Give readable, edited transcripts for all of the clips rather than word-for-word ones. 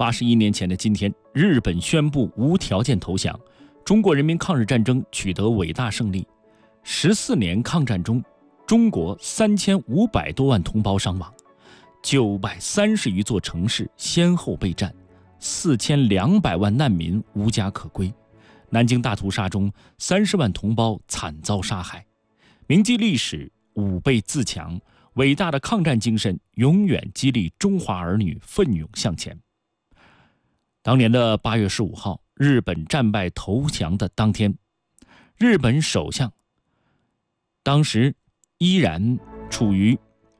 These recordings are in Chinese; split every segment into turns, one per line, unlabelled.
81年前的今天，日本宣布无条件投降，中国人民抗日战争取得伟大胜利。14年抗战中，中国3500多万同胞伤亡，930余座城市先后被占，4200万难民无家可归。南京大屠杀中，30万同胞惨遭杀害。铭记历史，吾辈自强，伟大的抗战精神永远激励中华儿女奋勇向前。当年的8月15号，日本战败投降的当天，日本首相当时依然处于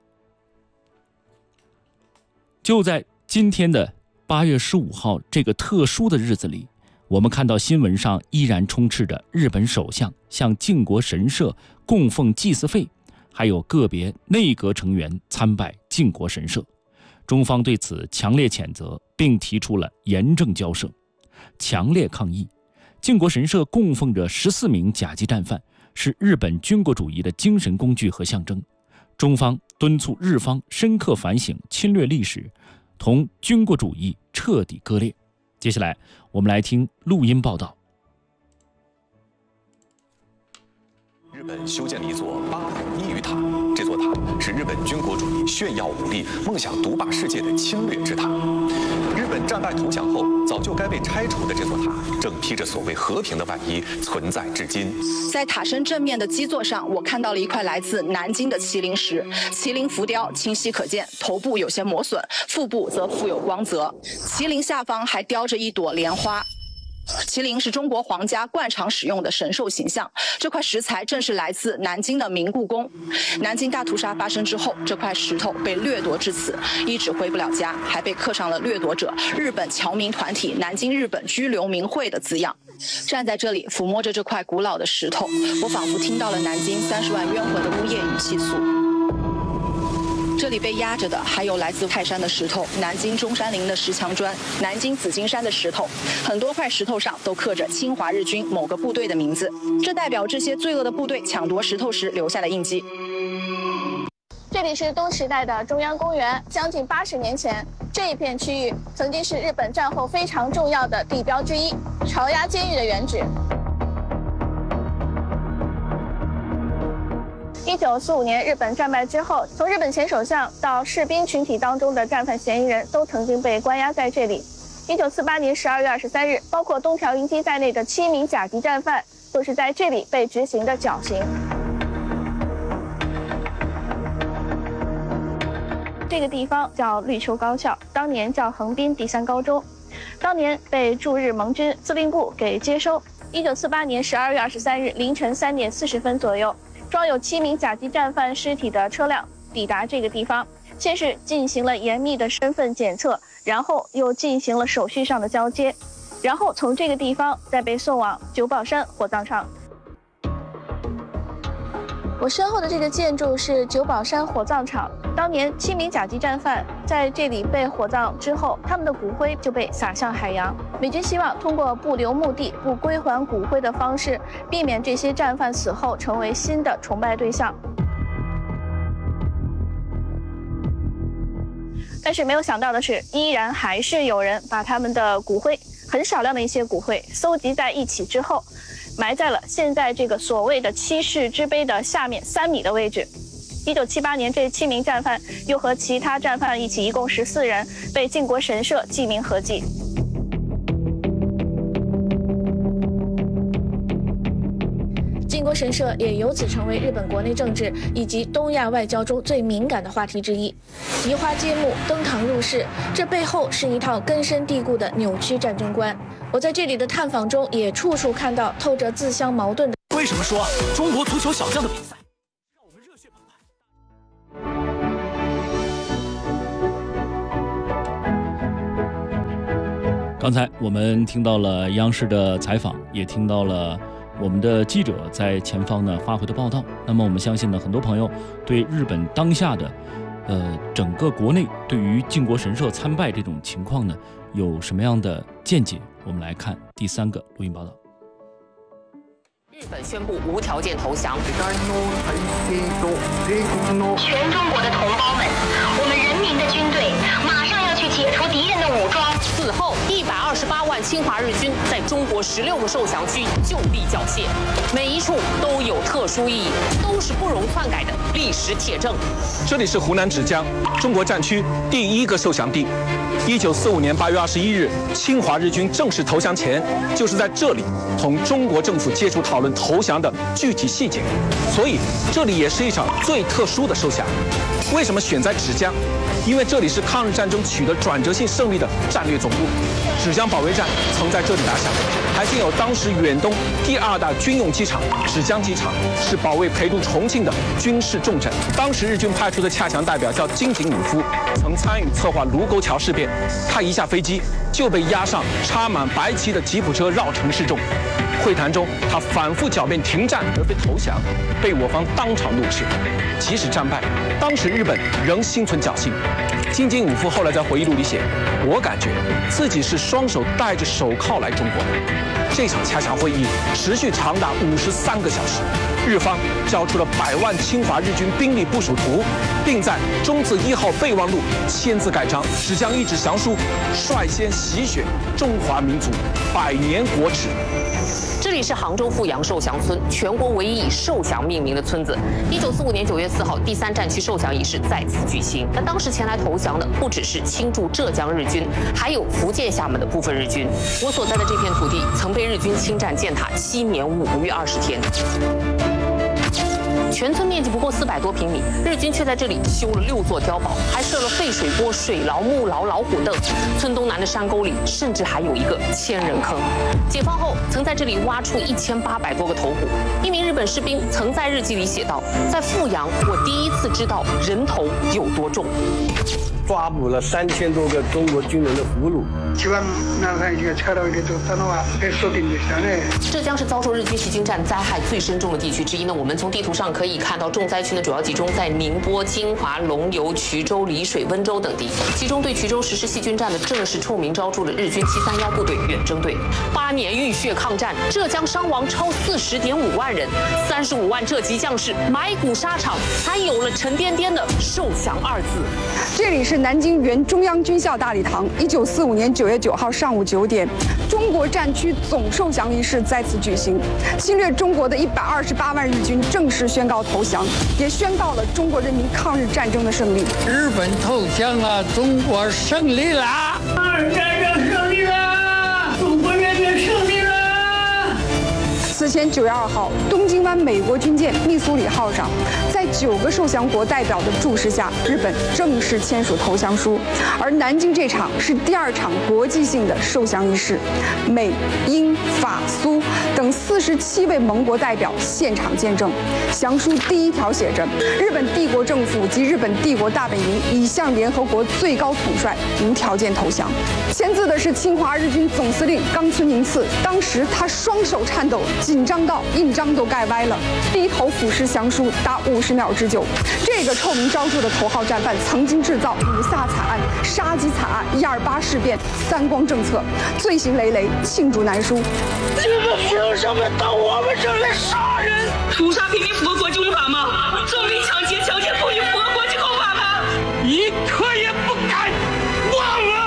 就在今天的8月15号这个特殊的日子里，我们看到新闻上依然充斥着日本首相向靖国神社供奉祭祀费，还有个别内阁成员参拜靖国神社。中方对此强烈谴责，并提出了严正交涉，强烈抗议。靖国神社供奉着14名甲级战犯，是日本军国主义的精神工具和象征。中方敦促日方深刻反省侵略历史，同军国主义彻底割裂。接下来我们来听录音报道。
日本修建了一座八股一鱼塔，这座塔是日本军国主义炫耀武力、梦想独霸世界的侵略之塔。日本战败投降后，早就该被拆除的这座塔，正披着所谓和平的外衣存在至今。
在塔身正面的基座上，我看到了一块来自南京的麒麟石，麒麟浮雕清晰可见，头部有些磨损，腹部则富有光泽，麒麟下方还雕着一朵莲花。麒麟是中国皇家惯常使用的神兽形象，这块石材正是来自南京的明故宫。南京大屠杀发生之后，这块石头被掠夺至此，一直回不了家，还被刻上了掠夺者日本侨民团体南京日本居留民会的字样。站在这里抚摸着这块古老的石头，我仿佛听到了南京30万冤魂的呜咽与泣诉。这里被压着的还有来自泰山的石头、南京中山陵的石墙砖、南京紫金山的石头，很多块石头上都刻着侵华日军某个部队的名字，这代表这些罪恶的部队抢夺石头时留下的印记。
这里是东时代的中央公园，将近80年前，这一片区域曾经是日本战后非常重要的地标之一——巢鸭监狱的原址。1945年日本战败之后，从日本前首相到士兵群体当中的战犯嫌疑人都曾经被关押在这里。1948年12月23日，包括东条英机在内的7名甲级战犯都是在这里被执行的绞刑。这个地方叫绿丘高校，当年叫横滨第3高中，当年被驻日盟军司令部给接收。1948年12月23日凌晨3点40分左右，装有7名甲级战犯尸体的车辆抵达这个地方，先是进行了严密的身份检测，然后又进行了手续上的交接，然后从这个地方再被送往久保山火葬场。我身后的这个建筑是久保山火葬场，当年7名甲级战犯在这里被火葬之后，他们的骨灰就被撒向海洋。美军希望通过不留墓地、不归还骨灰的方式，避免这些战犯死后成为新的崇拜对象。但是没有想到的是，依然还是有人把他们的骨灰，很少量的一些骨灰搜集在一起之后，埋在了现在这个所谓的七世之碑的下面3米的位置。1978年，这7名战犯又和其他战犯一起，一共14人被靖国神社记名合祭。靖国神社也由此成为日本国内政治以及东亚外交中最敏感的话题之一。移花接木，登堂入室，这背后是一套根深蒂固的扭曲战争观。我在这里的探访中也处处看到透着自相矛盾的。
为什么说中国足球小将的比赛让我们热血澎湃？
刚才我们听到了央视的采访，也听到了我们的记者在前方呢发回的报道。那么我们相信呢，很多朋友对日本当下的整个国内对于靖国神社参拜这种情况呢有什么样的见解？我们来看第3个录音报道。
日本宣布无条件投降。
全中国的同胞们，我们人民的军队马上要去解除敌人的武装。
4号华日军在中国16个受降区就地缴械，每一处都有特殊意义，都是不容篡改的历史铁证。
这里是湖南芷江中国战区第1个受降地。1945年8月21日，侵华日军正式投降前，就是在这里同中国政府接触讨论投降的具体细节，所以这里也是一场最特殊的受降。为什么选在芷江？因为这里是抗日战争取得转折性胜利的战略总部，芷江保卫战曾在这里打响，还建有当时远东第2大军用机场芷江机场，是保卫陪都重庆的军事重镇。当时日军派出的洽降代表叫金井武夫，曾参与策划卢沟桥事变，他一下飞机就被押上插满白旗的吉普车绕城示众。会谈中，他反复狡辩停战而非投降，被我方当场怒斥。即使战败，当时日本仍心存侥幸。金井武夫后来在回忆录里写：“我感觉自己是双手戴着手铐来中国。”这场洽降会议持续长达53个小时，日方交出了100万侵华日军兵力部署图，并在中字1号备忘录签字盖章，芷江一纸降书率先洗雪中华民族100年国耻。
这里是杭州富阳受降村，全国唯一以受降命名的村子。1945年9月4号，第3战区受降仪式在此举行。那当时前来投降的不只是倾注浙江日军，还有福建厦门的部分日军。我所在的这片土地曾被日军侵占践踏7年5个月20天。全村面积不过400多平米，日军却在这里修了6座碉堡，还设了废水锅、水牢、木牢、老虎凳。村东南的山沟里，甚至还有一个千人坑。解放后，曾在这里挖出1800多个头骨。一名日本士兵曾在日记里写道：“在富阳，我第一次知道人头有多重。”
抓捕了3000多个中国军人的俘虏。
浙江是遭受日军袭军战灾害最深重的地区之一呢。我们从地图上可以看到，重灾区呢主要集中在宁波、金华、龙游、衢州、丽水、温州等地。其中对衢州实施细军战的，正是臭名昭著的日军731部队远征队。8年浴血抗战，浙江伤亡超40.5万人，35万浙籍将士埋骨沙场，才有了沉甸甸的受降2字。
这里是南京原中央军校大礼堂。1945年9月9号上午9点，中国战区总受降仪式在此举行。侵略中国的128万日军正式宣告投降，也宣告了中国人民抗日战争的胜利。
日本投降了，中国胜利了！抗日战争胜利了！中国人民胜利了！
此前9月2号，东京湾美国军舰密苏里号上，在9个受降国代表的注视下，日本正式签署投降书。而南京这场是第2场国际性的受降仪式，美、英、法、苏等47位盟国代表现场见证。降书第1条写着：“日本帝国政府及日本帝国大本营已向联合国最高统帅无条件投降。”签字的是侵华日军总司令冈村宁次，当时他双手颤抖，紧张到印章都盖歪了，低头俯视降书达50秒之久。这个臭名昭著的头号战犯，曾经制造五卅惨案、杀鸡惨案、128事变、三光政策，罪行累累，罄竹难书。
你们凭什么到我们这来杀人？
屠杀平民符合国际公法吗？纵兵抢劫、强奸妇女符合国际公法吗？
一刻也不敢忘了。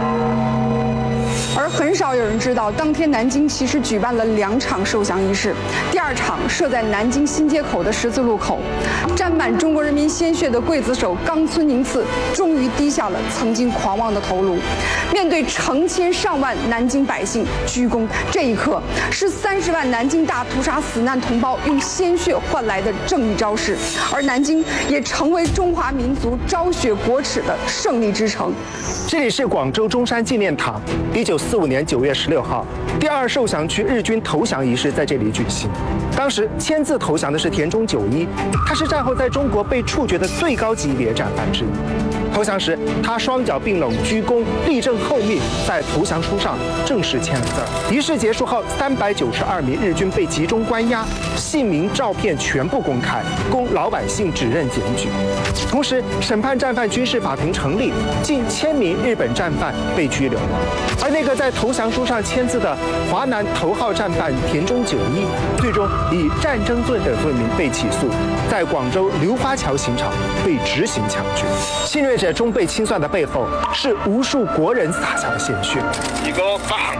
而很少有人知道，当天南京其实举办了2场受降仪式。第2场设在南京新街口的十字路口，沾满中国人民鲜血的刽子手冈村宁次终于低下了曾经狂妄的头颅，面对成千上万南京百姓鞠躬。这一刻，是30万南京大屠杀死难同胞用鲜血换来的正义昭示，而南京也成为中华民族昭雪国耻的胜利之城。
这里是广州中山纪念堂。1945年9月16号，第2受降区日军投降仪式在这里举行。当时签字投降的是田中久一，他是战后在中国被处决的最高级别战犯之一。投降时，他双脚并拢鞠躬，立正后面，在投降书上正式签了字。仪式结束后，392名日军被集中关押，姓名、照片全部公开，供老百姓指认检举。同时，审判战犯军事法庭成立，近1000名日本战犯被拘留。而那个在投降书上签字的华南头号战犯田中久一，最终以战争罪的罪名被起诉，在广州流花桥刑场被执行枪决。侵略者终被清算的背后，是无数国人洒下的鲜血。
你给我放！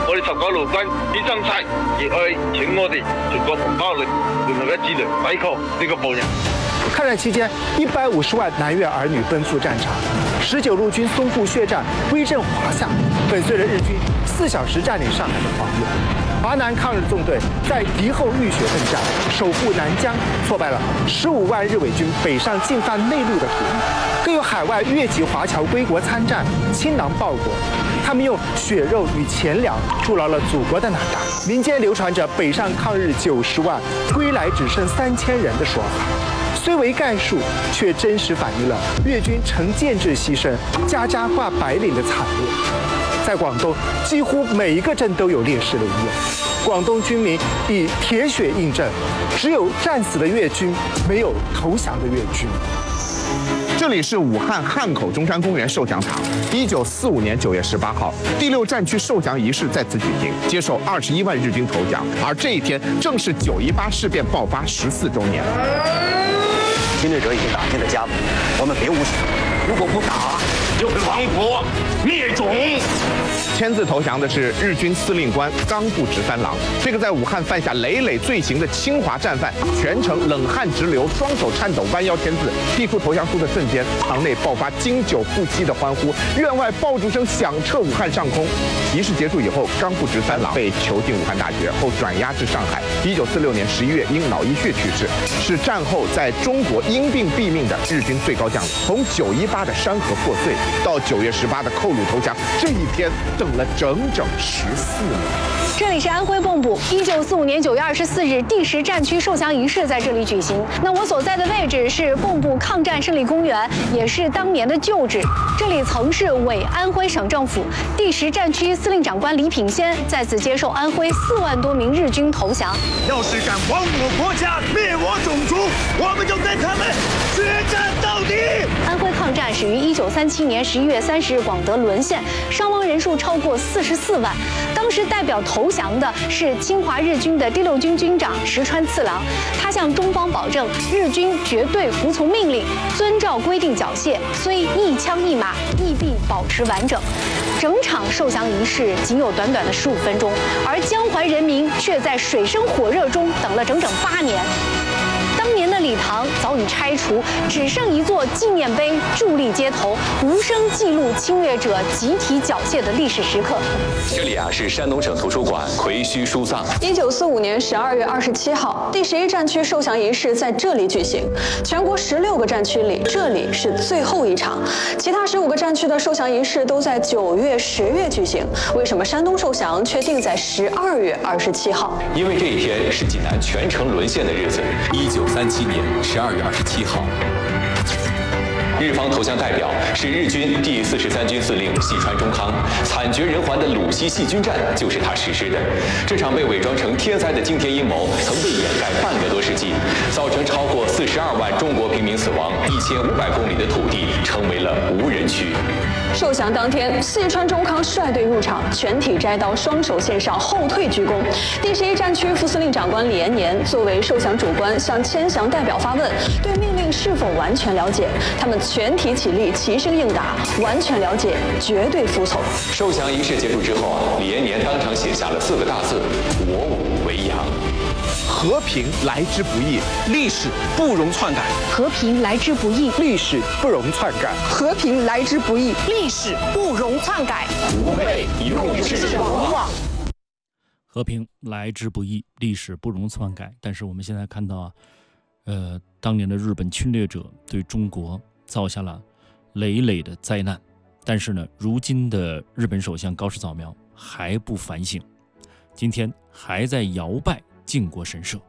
我哋19路軍犧牲晒，而去請我哋全國同胞聯合一致嚟抵抗呢個暴人。
抗战期间，150万南越儿女奔赴战场，19路军淞沪血战威震华夏，粉碎了日军4小时占领上海的狂热。华南抗日纵队在敌后浴血奋战，守护南疆，挫败了15万日伪军北上进犯内陆的主意，更有海外越籍华侨归国参战，倾囊报国。他们用血肉与钱粮筑牢了祖国的南大。民间流传着北上抗日90万，归来只剩3000人的说法。虽为概述，却真实反映了越军成建制牺牲、家家挂白领的惨烈。在广东，几乎每一个镇都有烈士的遗有。广东军民以铁血印证，只有战死的越军，没有投降的越军。
这里是武汉汉口中山公园受降场。1945年9月18号，第6战区受降仪式在此举行，接受21万日军投降。而这一天正是9·18事变爆发14周年。
侵略者已经打进了家门，我们别无选，如果不打，就会亡国灭种。
签字投降的是日军司令官冈部直三郎。这个在武汉犯下累累罪行的侵华战犯，全程冷汗直流，双手颤抖，弯腰签字。递出投降书的瞬间，场内爆发经久不息的欢呼，院外爆竹声响彻武汉上空。仪式结束以后，冈部直三郎被囚禁武汉大学，后转押至上海。1946年11月因脑溢血去世，是战后在中国因病毙命的日军最高将领。从9·18的山河破碎到9月18的寇虏投降，这一天等了整整14年。
这里是安徽蚌埠，1945年9月24日，第10战区受降仪式在这里举行。那我所在的位置是蚌埠抗战胜利公园，也是当年的旧址。这里曾是伪安徽省政府，第10战区司令长官李品仙在此接受安徽4万多名日军投降。
要是敢亡我国家、灭我种族，我们就跟他们决战到底。
安徽抗战始于1937年11月30日广德沦陷，伤亡人数超过44万。当时代表投降的是侵华日军的第6军军长石川次郎，他向中方保证，日军绝对服从命令，遵照规定缴械，虽一枪一马，亦必保持完整。整场受降仪式仅有短短的15分钟，而江淮人民却在水深火热中等了整整8年。当年的礼堂早已拆除，只剩一座纪念碑伫立街头，无声记录侵略者集体缴械的历史时刻。
这里是山东省图书馆奎墟书藏。
1945年12月27号，第11战区受降仪式在这里举行。全国16个战区里，这里是最后一场，其他15个战区的受降仪式都在9月、10月举行。为什么山东受降却定在12月27号？
因为这一天是济南全城沦陷的日子。1937年12月27号，日方投降代表是日军第43军司令细川忠康，惨绝人寰的鲁西细军战就是他实施的。这场被伪装成天灾的惊天阴谋，曾被掩盖半个多世纪，造成超过42万中国平民死亡，1500公里的土地成为了无人区。
受降当天，细川忠康率队入场，全体摘刀，双手献上，后退鞠躬。第11战区副司令长官李延年作为受降主官，向迁降代表发问：对命令是否完全了解？他们全体起立，齐声应答：完全了解，绝对服从。
受降仪式结束之后李延年当场写下了4个大字：我武为阳。
和平来之不易，历史不容篡改。
和平来之不易，
历史不容篡改。
和平来之不易，
历史不容篡改。
吾辈永志不忘。
和平来之不易，历史不容篡改。但是我们现在看到啊，当年的日本侵略者对中国造下了累累的灾难，但是呢，如今的日本首相高市早苗还不反省，今天还在摇拜靖国神社。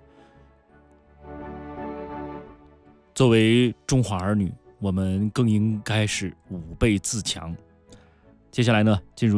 作为中华儿女，我们更应该是5倍自强。接下来呢，进入